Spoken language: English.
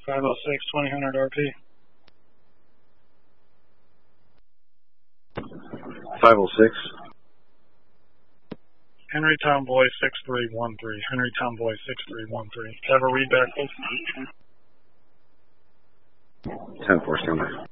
506, 2000 RP. 506. Henry Tomboy 6313. Henry Tomboy 6313. Have a read back, please. 10-4, stand by.